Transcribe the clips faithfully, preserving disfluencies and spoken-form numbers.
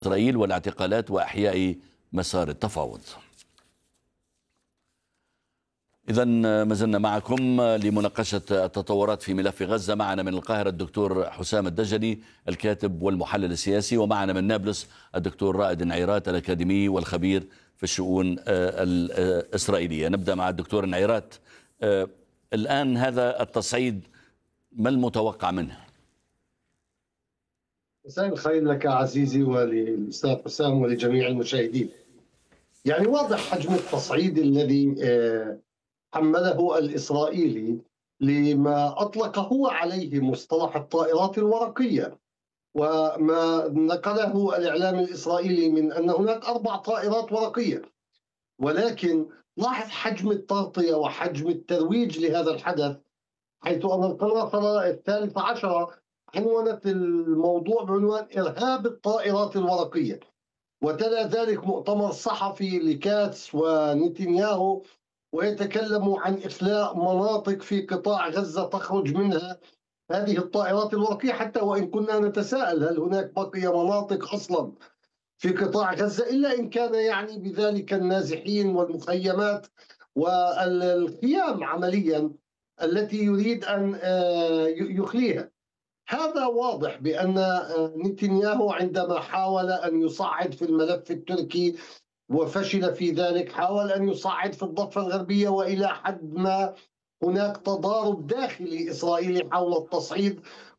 إسرائيل والاعتقالات وإحياء مسار التفاوض. إذا ما زلنا معكم لمناقشة التطورات في ملف غزة. معنا من القاهرة الدكتور حسام الدجني الكاتب والمحلل السياسي، ومعنا من نابلس الدكتور رائد النعيرات الأكاديمي والخبير في الشؤون الإسرائيلية. نبدأ مع الدكتور النعيرات. الآن هذا التصعيد ما المتوقع منه؟ مساء الخير لك عزيزي وللأستاذ حسام ولجميع المشاهدين. يعني واضح حجم التصعيد الذي حمله الإسرائيلي لما أطلق هو عليه مصطلح الطائرات الورقية، وما نقله الإعلام الإسرائيلي من أن هناك أربع طائرات ورقية. ولكن لاحظ حجم التغطية وحجم الترويج لهذا الحدث، حيث أن القناة الثالثة عشرة عنونت الموضوع بعنوان إرهاب الطائرات الورقية، وتلا ذلك مؤتمر صحفي لكاتس ونتنياهو ويتكلم عن إخلاء مناطق في قطاع غزة تخرج منها هذه الطائرات الورقية، حتى وإن كنا نتساءل هل هناك بقي مناطق أصلا في قطاع غزة، إلا إن كان يعني بذلك النازحين والمخيمات والخيام عمليا التي يريد أن يخليها. هذا واضح بأن نتنياهو عندما حاول أن يصعد في الملف التركي وفشل في ذلك، حاول أن يصعد في الضفة الغربية، وإلى حد ما هناك تضارب داخلي إسرائيلي حول التصعيد،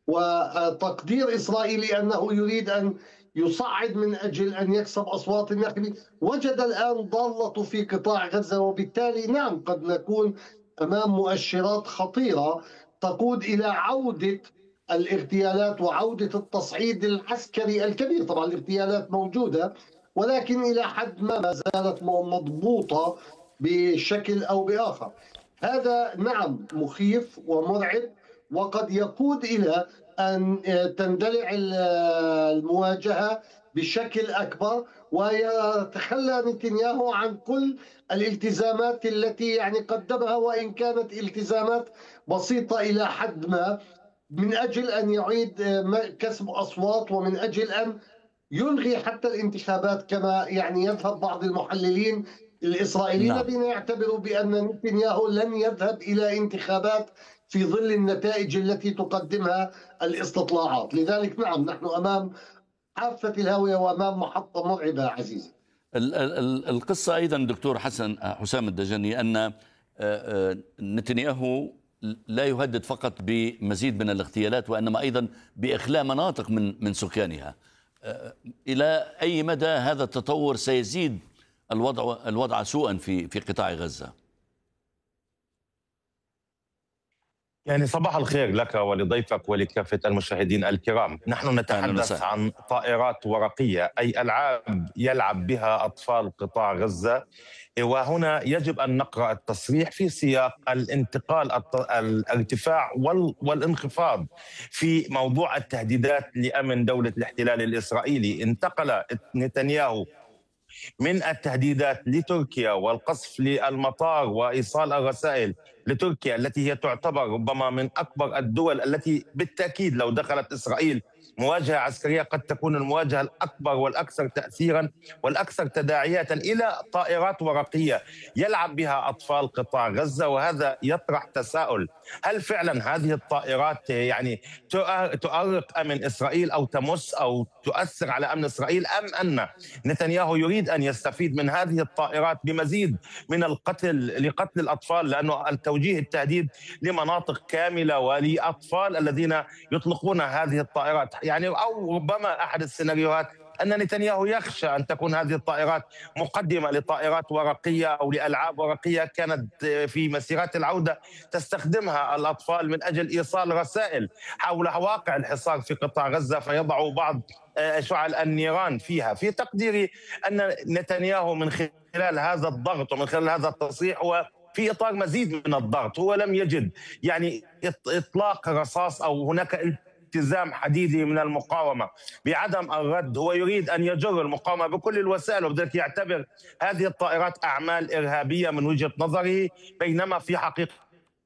وتقدير إسرائيلي أنه يريد أن يصعد من أجل أن يكسب أصوات النخبة. وجد الآن ضالته في قطاع غزة، وبالتالي نعم قد نكون أمام مؤشرات خطيرة تقود إلى عودة الاغتيالات وعودة التصعيد العسكري الكبير. طبعا الاغتيالات موجودة، ولكن إلى حد ما ما زالت مضبوطة بشكل أو بآخر. هذا نعم مخيف ومرعب، وقد يقود إلى أن تندلع المواجهة بشكل أكبر، ويتخلى نتنياهو عن كل الالتزامات التي يعني قدمها، وإن كانت التزامات بسيطة إلى حد ما، من أجل أن يعيد كسب أصوات ومن أجل أن يلغي حتى الانتخابات، كما يعني يذهب بعض المحللين الإسرائيليين الذين نعم. يعتبروا بأن نتنياهو لن يذهب إلى انتخابات في ظل النتائج التي تقدمها الاستطلاعات. لذلك نعم نحن أمام حافة الهاوية وأمام محطة مرعبة عزيزي. القصة أيضا دكتور حسن حسام الدجني أن نتنياهو لا يهدد فقط بمزيد من الاغتيالات، وإنما أيضا بإخلاء مناطق من من سكانها. إلى أي مدى هذا التطور سيزيد الوضع الوضع سوءا في في قطاع غزة؟ يعني صباح الخير لك ولضيفك ولكافة المشاهدين الكرام. نحن نتحدث عن طائرات ورقية، أي ألعاب يلعب بها أطفال قطاع غزة، وهنا يجب أن نقرأ التصريح في سياق الانتقال الارتفاع والانخفاض في موضوع التهديدات لأمن دولة الاحتلال الإسرائيلي. انتقل نتنياهو من التهديدات لتركيا والقصف للمطار وإيصال الرسائل لتركيا التي هي تعتبر ربما من أكبر الدول التي بالتأكيد لو دخلت إسرائيل مواجهة عسكرية قد تكون المواجهة الأكبر والأكثر تأثيرا والأكثر تداعيات، إلى طائرات ورقية يلعب بها أطفال قطاع غزة. وهذا يطرح تساؤل: هل فعلا هذه الطائرات يعني تؤرق أمن إسرائيل أو تمس أو تؤثر على أمن إسرائيل، أم أن نتنياهو يريد أن يستفيد من هذه الطائرات بمزيد من القتل لقتل الأطفال، لأنه التوجيه التهديد لمناطق كاملة ولأطفال الذين يطلقون هذه الطائرات. يعني أو ربما أحد السيناريوهات أن نتنياهو يخشى أن تكون هذه الطائرات مقدمة لطائرات ورقية أو لألعاب ورقية كانت في مسيرات العودة تستخدمها الأطفال من أجل إيصال رسائل حول واقع الحصار في قطاع غزة، فيضعوا بعض شعل النيران فيها. في تقديري أن نتنياهو من خلال هذا الضغط ومن خلال هذا التصريح هو في إطار مزيد من الضغط. هو لم يجد يعني إطلاق رصاص أو هناك التزام حديدي من المقاومة بعدم الرد. هو يريد أن يجر المقاومة بكل الوسائل، وبذلك يعتبر هذه الطائرات أعمال إرهابية من وجهة نظره، بينما في حقيقة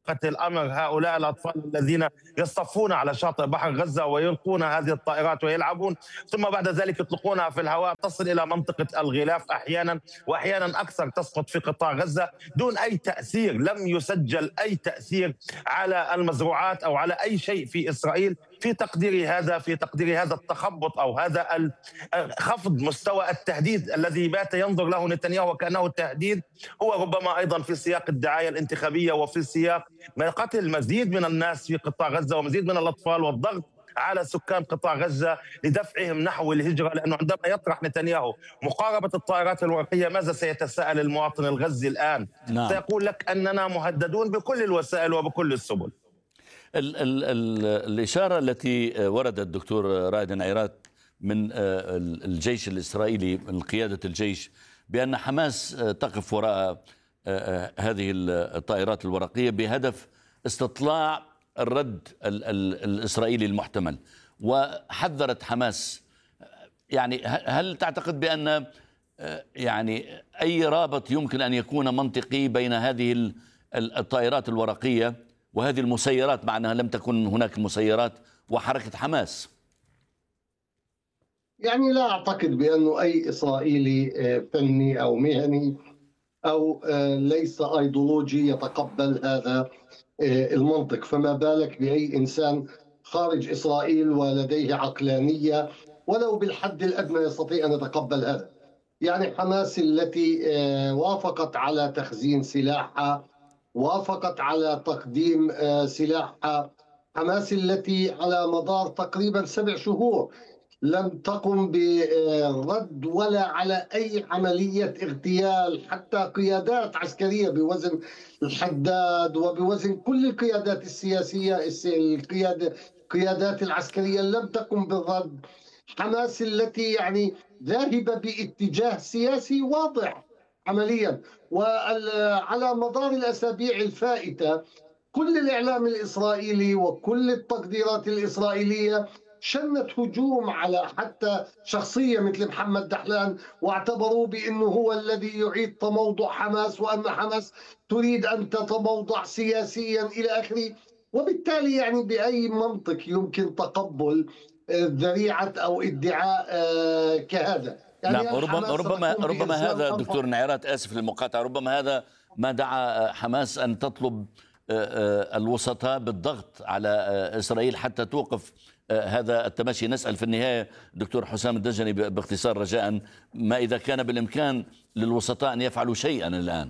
حقيقة الأمر هؤلاء الأطفال الذين يصطفون على شاطئ بحر غزة ويلقون هذه الطائرات ويلعبون، ثم بعد ذلك يطلقونها في الهواء تصل إلى منطقة الغلاف أحيانا، وأحيانا أكثر تسقط في قطاع غزة دون أي تأثير. لم يسجل أي تأثير على المزروعات أو على أي شيء في إسرائيل. في تقديري هذا في تقديري هذا التخبط أو هذا خفض مستوى التهديد الذي بات ينظر له نتنياهو وكأنه التهديد هو ربما أيضا في سياق الدعاية الانتخابية وفي سياق قتل مزيد من الناس في قطاع غزة ومزيد من الأطفال والضغط على سكان قطاع غزة لدفعهم نحو الهجرة. لأنه عندما يطرح نتنياهو مقاربة الطائرات الورقية ماذا سيتساءل المواطن الغزي الآن؟ نعم. سيقول لك أننا مهددون بكل الوسائل وبكل السبل. ال ال ال الإشارة التي وردت الدكتور رائد نعيرات من الجيش الإسرائيلي من قيادة الجيش بأن حماس تقف وراء هذه الطائرات الورقية بهدف استطلاع الرد ال ال الإسرائيلي المحتمل، وحذرت حماس. يعني هل تعتقد بأن يعني أي رابط يمكن أن يكون منطقي بين هذه الطائرات الورقية وهذه المسيرات، مع أنها لم تكن هناك مسيرات، وحركة حماس؟ يعني لا أعتقد بأنه أي إسرائيلي فني أو مهني أو ليس أيديولوجي يتقبل هذا المنطق، فما بالك بأي إنسان خارج إسرائيل ولديه عقلانية ولو بالحد الأدنى يستطيع أن يتقبل هذا. يعني حماس التي وافقت على تخزين سلاحها، وافقت على تقديم سلاحها، حماس التي على مدار تقريبا سبع شهور لم تقم برد ولا على أي عملية اغتيال حتى قيادات عسكرية بوزن الحداد وبوزن كل القيادات السياسية، القيادة القيادات العسكرية لم تقم بالرد. حماس التي يعني ذاهبة باتجاه سياسي واضح عمليا، وعلى مدار الأسابيع الفائتة كل الإعلام الإسرائيلي وكل التقديرات الإسرائيلية شنت هجوم على حتى شخصية مثل محمد دحلان، واعتبروه بأنه هو الذي يعيد تموضع حماس وأن حماس تريد أن تتموضع سياسيا إلى آخره. وبالتالي يعني بأي منطق يمكن تقبل ذريعة أو ادعاء كهذا؟ يعني نعم، ربما ربما ربما هذا دكتور نعيرات، آسف للمقاطعة، ربما هذا ما دعا حماس أن تطلب الوسطاء بالضغط على إسرائيل حتى توقف هذا التمشي. نسأل في النهاية دكتور حسام الدجني باختصار رجاء، ما إذا كان بالإمكان للوسطاء أن يفعلوا شيئا الآن؟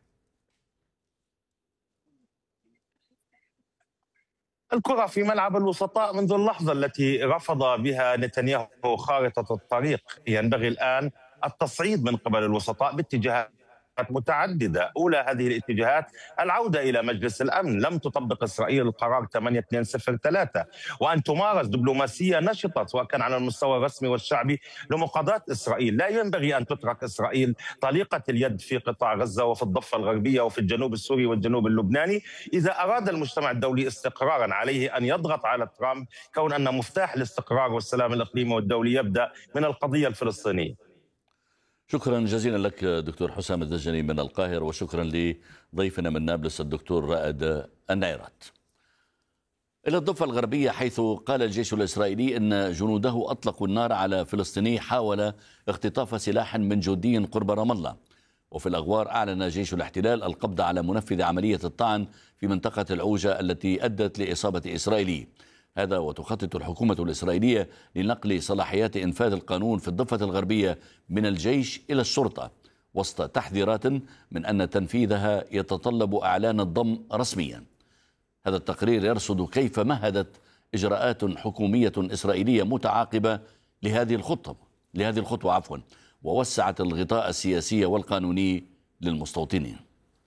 الكرة في ملعب الوسطاء منذ اللحظة التي رفض بها نتنياهو خارطة الطريق. ينبغي الآن التصعيد من قبل الوسطاء باتجاهات متعددة. أولى هذه الاتجاهات العودة إلى مجلس الأمن. لم تطبق إسرائيل القرار ثمانية اثنين صفر ثلاثة، وأن تمارس دبلوماسية نشطة سواء كان على المستوى الرسمي والشعبي لمقاضاة إسرائيل. لا ينبغي أن تترك إسرائيل طليقة اليد في قطاع غزة وفي الضفة الغربية وفي الجنوب السوري والجنوب اللبناني. إذا أراد المجتمع الدولي استقرارا عليه أن يضغط على ترامب، كون أن مفتاح الاستقرار والسلام الإقليمي والدولي يبدأ من القضية الفلسطينية. شكرا جزيلا لك دكتور حسام الدجني من القاهرة، وشكرا لضيفنا من نابلس الدكتور رائد النعيرات. إلى الضفة الغربية، حيث قال الجيش الإسرائيلي أن جنوده أطلقوا النار على فلسطيني حاول اختطاف سلاح من جندي قرب رام الله. وفي الأغوار أعلن جيش الاحتلال القبض على منفذ عملية الطعن في منطقة العوجة التي أدت لإصابة إسرائيلي. هذا وتخطط الحكومة الإسرائيلية لنقل صلاحيات إنفاذ القانون في الضفة الغربية من الجيش إلى الشرطة، وسط تحذيرات من أن تنفيذها يتطلب إعلان الضم رسميا. هذا التقرير يرصد كيف مهدت إجراءات حكومية إسرائيلية متعاقبة لهذه الخطوة لهذه الخطوة عفوا ووسعت الغطاء السياسي والقانوني للمستوطنين.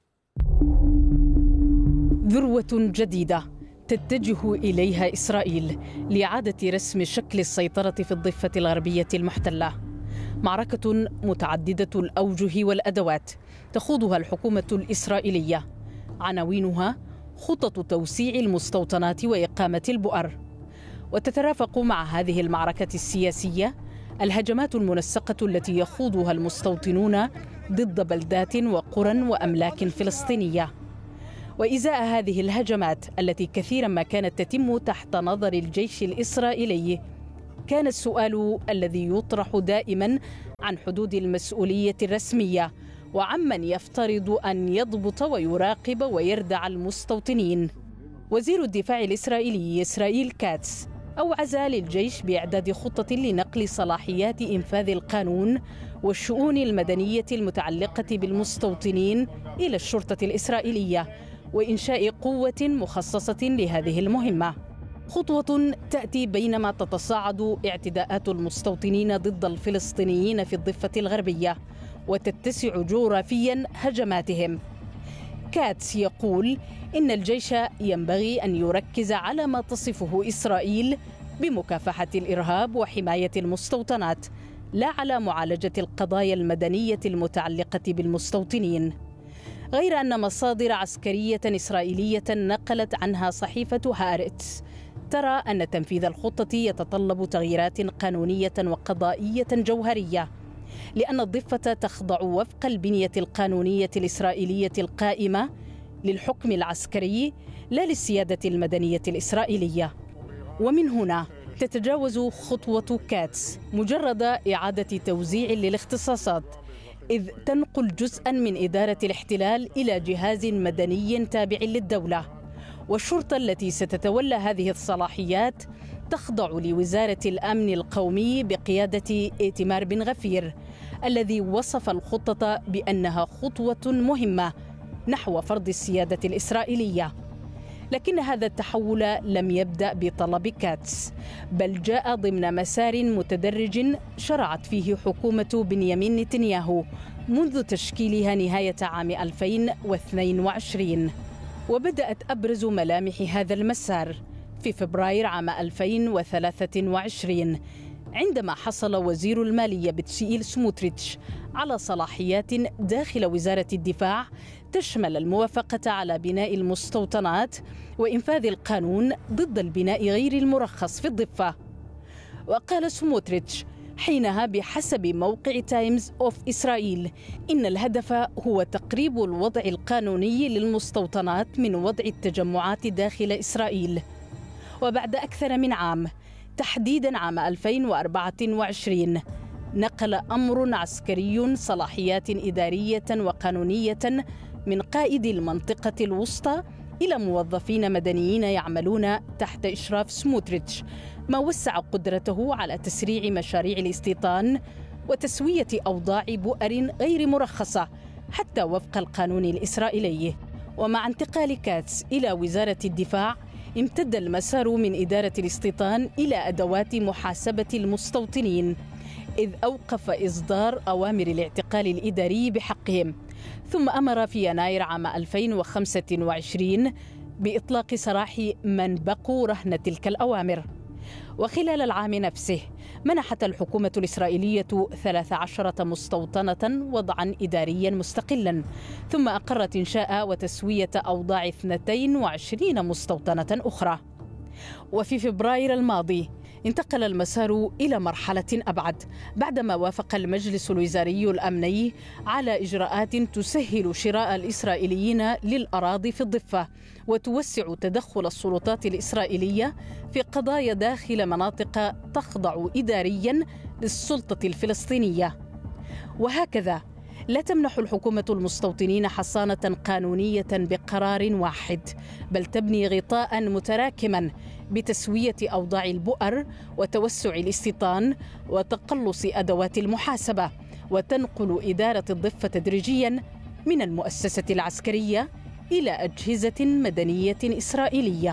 ذروة جديدة تتجه إليها إسرائيل لإعادة رسم شكل السيطرة في الضفة الغربية المحتلة. معركة متعددة الأوجه والأدوات تخوضها الحكومة الإسرائيلية، عناوينها خطط توسيع المستوطنات وإقامة البؤر. وتترافق مع هذه المعركة السياسية الهجمات المنسقة التي يخوضها المستوطنون ضد بلدات وقرى وأملاك فلسطينية. وإزاء هذه الهجمات التي كثيرا ما كانت تتم تحت نظر الجيش الإسرائيلي، كان السؤال الذي يطرح دائما عن حدود المسؤولية الرسمية وعمن يفترض أن يضبط ويراقب ويردع المستوطنين. وزير الدفاع الإسرائيلي إسرائيل كاتس أوعز للجيش بإعداد خطة لنقل صلاحيات إنفاذ القانون والشؤون المدنية المتعلقة بالمستوطنين إلى الشرطة الإسرائيلية وإنشاء قوة مخصصة لهذه المهمة. خطوة تأتي بينما تتصاعد اعتداءات المستوطنين ضد الفلسطينيين في الضفة الغربية وتتسع جغرافيا هجماتهم. كاتس يقول إن الجيش ينبغي أن يركز على ما تصفه إسرائيل بمكافحة الإرهاب وحماية المستوطنات، لا على معالجة القضايا المدنية المتعلقة بالمستوطنين. غير أن مصادر عسكرية إسرائيلية نقلت عنها صحيفة هارتس ترى أن تنفيذ الخطة يتطلب تغييرات قانونية وقضائية جوهرية، لأن الضفة تخضع وفق البنية القانونية الإسرائيلية القائمة للحكم العسكري لا للسيادة المدنية الإسرائيلية. ومن هنا تتجاوز خطوة كاتس مجرد إعادة توزيع للاختصاصات، إذ تنقل جزءا من إدارة الاحتلال إلى جهاز مدني تابع للدولة، والشرطة التي ستتولى هذه الصلاحيات تخضع لوزارة الأمن القومي بقيادة إيتمار بن غفير، الذي وصف الخطة بأنها خطوة مهمة نحو فرض السيادة الإسرائيلية. لكن هذا التحول لم يبدأ بطلب كاتس، بل جاء ضمن مسار متدرج شرعت فيه حكومة بنيامين نتنياهو منذ تشكيلها نهاية عام ألفين واثنين وعشرين. وبدأت أبرز ملامح هذا المسار في فبراير عام ألفين وثلاثة وعشرين، عندما حصل وزير المالية بتشييل سموتريتش على صلاحيات داخل وزارة الدفاع تشمل الموافقة على بناء المستوطنات وإنفاذ القانون ضد البناء غير المرخص في الضفة. وقال سموتريتش حينها بحسب موقع تايمز أوف إسرائيل إن الهدف هو تقريب الوضع القانوني للمستوطنات من وضع التجمعات داخل إسرائيل. وبعد أكثر من عام، تحديدا عام ألفين وأربعة وعشرين، نقل أمر عسكري صلاحيات إدارية وقانونية من قائد المنطقة الوسطى إلى موظفين مدنيين يعملون تحت إشراف سموتريتش، ما وسع قدرته على تسريع مشاريع الاستيطان وتسوية أوضاع بؤر غير مرخصة حتى وفق القانون الإسرائيلي. ومع انتقال كاتس إلى وزارة الدفاع، امتد المسار من إدارة الاستيطان إلى أدوات محاسبة المستوطنين، إذ أوقف إصدار أوامر الاعتقال الإداري بحقهم، ثم أمر في يناير عام ألفين وخمسة وعشرين بإطلاق سراح من بقوا رهن تلك الأوامر. وخلال العام نفسه منحت الحكومة الإسرائيلية ثلاث عشرة مستوطنة وضعا إداريا مستقلا، ثم أقرت إنشاء وتسوية أوضاع اثنتين وعشرين مستوطنة أخرى. وفي فبراير الماضي انتقل المسار إلى مرحلة أبعد، بعدما وافق المجلس الوزاري الأمني على إجراءات تسهل شراء الإسرائيليين للأراضي في الضفة وتوسع تدخل السلطات الإسرائيلية في قضايا داخل مناطق تخضع إداريا للسلطة الفلسطينية. وهكذا لا تمنح الحكومة المستوطنين حصانة قانونية بقرار واحد، بل تبني غطاء متراكما بتسوية أوضاع البؤر وتوسع الاستيطان وتقلص أدوات المحاسبة، وتنقل إدارة الضفة تدريجيا من المؤسسة العسكرية إلى أجهزة مدنية إسرائيلية.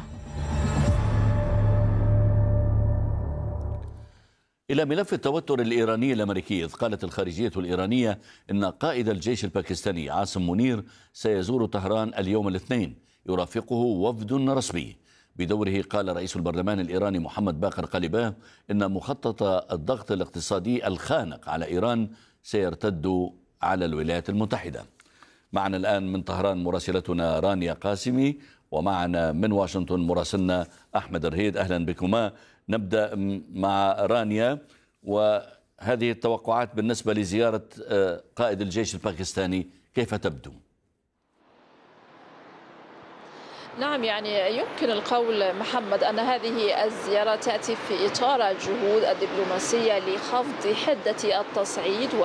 إلى ملف التوتر الإيراني الأمريكي، إذ قالت الخارجية الإيرانية إن قائد الجيش الباكستاني عاصم منير سيزور طهران اليوم الاثنين، يرافقه وفد رسمي. بدوره قال رئيس البرلمان الإيراني محمد باقر قليباف إن مخطط الضغط الاقتصادي الخانق على إيران سيرتد على الولايات المتحدة. معنا الآن من طهران مراسلتنا رانيا قاسمي، ومعنا من واشنطن مراسلنا أحمد رهيد. أهلا بكما. نبدأ مع رانيا، وهذه التوقعات بالنسبة لزيارة قائد الجيش الباكستاني كيف تبدو؟ نعم، يعني يمكن القول محمد أن هذه الزيارة تأتي في إطار الجهود الدبلوماسية لخفض حدة التصعيد